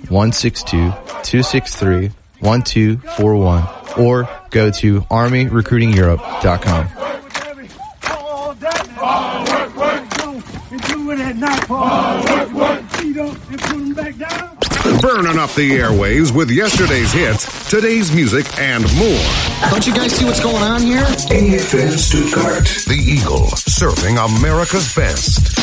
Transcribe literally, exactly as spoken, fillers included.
one six two, two six three, one two four one or go to army recruiting europe dot com. Burning up the airways with yesterday's hits, today's music, and more. Don't you guys see what's going on here? A F N Stuttgart. The Eagle, serving America's best.